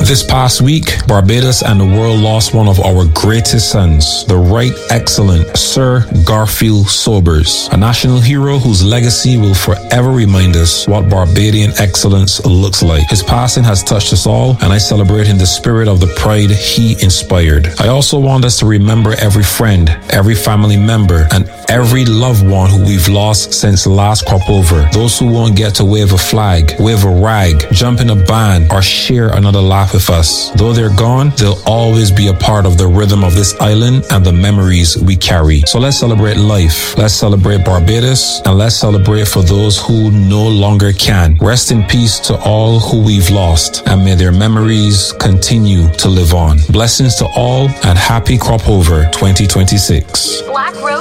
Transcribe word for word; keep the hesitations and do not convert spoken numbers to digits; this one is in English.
This past week, Barbados and the world lost one of our greatest sons, the Right Excellent Sir Garfield Sobers, a national hero whose legacy will forever remind us what Barbadian excellence looks like. His passing has touched us all, and I celebrate in the spirit of the pride he inspired. I also want us to remember every friend, every family member, and every loved one who we've lost since last crop over. Those who won't get to wave a flag, wave a rag, jump in a band, or share another laugh with us. Though they're gone, they'll always be a part of the rhythm of this island and the memories we carry. So let's celebrate life. Let's celebrate Barbados, and let's celebrate for those who no longer can. Rest in peace to all who we've lost, and may their memories continue to live on. Blessings to all, and happy crop over twenty twenty-six. Black Rose